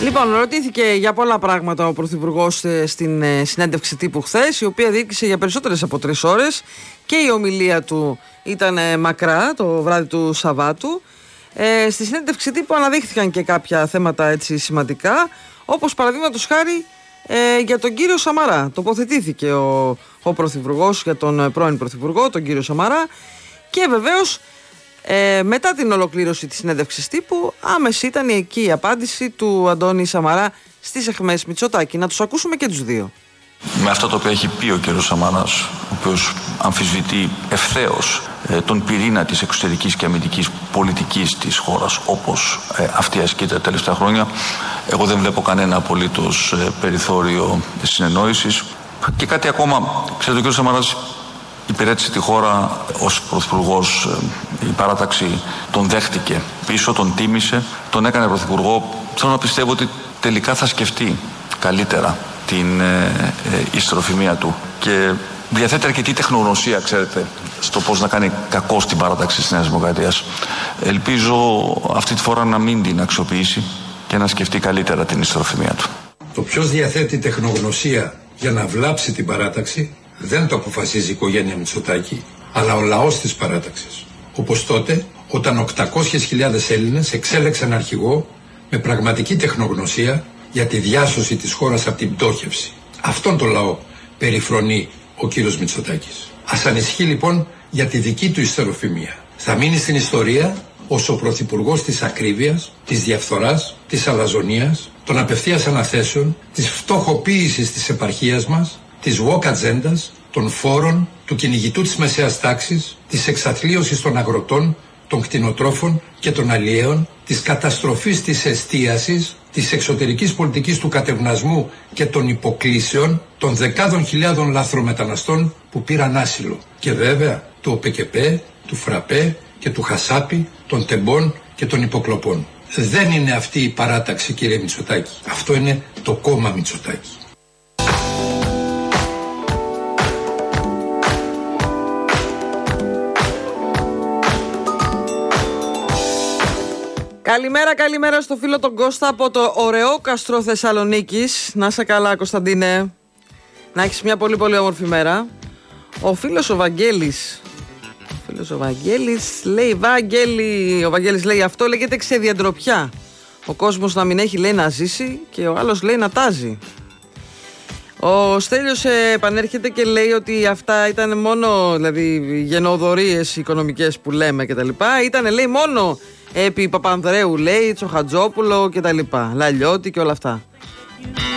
Λοιπόν, ρωτήθηκε για πολλά πράγματα ο Πρωθυπουργός στην συνέντευξη τύπου χθες, η οποία διήρκησε για περισσότερες από 3 ώρες και η ομιλία του ήταν μακρά το βράδυ του Σαββάτου. Στη συνέντευξη τύπου αναδείχθηκαν και κάποια θέματα έτσι σημαντικά, όπως παραδείγματος χάρη για τον κύριο Σαμαρά. Τοποθετήθηκε ο Πρωθυπουργός για τον πρώην Πρωθυπουργό, τον κύριο Σαμαρά, και βεβαίως μετά την ολοκλήρωση της συνέντευξης τύπου, άμεση ήταν εκεί η απάντηση του Αντώνη Σαμαρά στις αιχμές Μητσοτάκη. Να τους ακούσουμε και τους δύο. Με αυτά τα οποία έχει πει ο κ. Σαμαράς, ο οποίος αμφισβητεί ευθέως τον πυρήνα της εξωτερικής και αμυντικής πολιτικής της χώρας, όπως αυτή ασκείται τα τελευταία χρόνια, εγώ δεν βλέπω κανένα απολύτως περιθώριο συνεννόησης. Και κάτι ακόμα, ξέρετε, ο κ. Σαμαράς υπηρέτησε τη χώρα ως πρωθυπουργός, η παράταξη τον δέχτηκε πίσω, τον τίμησε, τον έκανε πρωθυπουργό. Θέλω να πιστεύω ότι τελικά θα σκεφτεί καλύτερα την ιστροφημία του και διαθέτει αρκετή τεχνογνωσία, ξέρετε, στο πώς να κάνει κακό στην παράταξη της Νέας Δημοκρατίας. Ελπίζω αυτή τη φορά να μην την αξιοποιήσει και να σκεφτεί καλύτερα την ιστροφημία του. Το ποιος διαθέτει τεχνογνωσία για να βλάψει την παράταξη δεν το αποφασίζει η οικογένεια Μητσοτάκη, αλλά ο λαός της παράταξης. Όπως τότε, όταν 800.000 Έλληνες εξέλεξαν αρχηγό με πραγματική τεχνογνωσία για τη διάσωση της χώρας από την πτώχευση. Αυτόν τον λαό περιφρονεί ο κύριος Μητσοτάκης. Ας ανισχύει λοιπόν για τη δική του ιστεροφημία. Θα μείνει στην ιστορία ως ο πρωθυπουργός της ακρίβειας, της διαφθοράς, της αλαζονίας, των απευθείας αναθέσεων, της φτωχοποίησης της επαρχίας μας, της woke ατζέντας, των φόρων, του κυνηγητού της μεσαίας τάξης, της εξαθλίωσης των αγροτών, των κτηνοτρόφων και των αλλιέων, της καταστροφής της εστίασης, της εξωτερικής πολιτικής του κατευνασμού και των υποκλήσεων, των δεκάδων χιλιάδων λαθρομεταναστών που πήραν άσυλο. Και βέβαια του ΟΠΕΚΕΠΕ, του ΦΡΑΠΕ και του Χασάπη, των τεμπών και των υποκλοπών. Δεν είναι αυτή η παράταξη, κύριε Μητσοτάκη. Αυτό είναι το κόμμα Μητσοτάκη. Καλημέρα στο φίλο τον Κώστα από το ωραίο Καστρό Θεσσαλονίκης. Να είσαι καλά, Κωνσταντίνε. Να έχεις μια πολύ πολύ όμορφη μέρα. Ο φίλος ο Βαγγέλης λέει, ο Βαγγέλης λέει, αυτό λέγεται ξεδιαντροπιά. Ο κόσμος να μην έχει, λέει, να ζήσει και ο άλλος λέει να τάζει. Ο Στέλιος επανέρχεται και λέει ότι αυτά ήταν μόνο, δηλαδή, γενοδορίες οικονομικές που λέμε και τα λοιπά. Ήτανε, λέει, μόνο επί Παπανδρέου, λέει, Τσοχατζόπουλο και τα λοιπά, Λαλιώτη και όλα αυτά.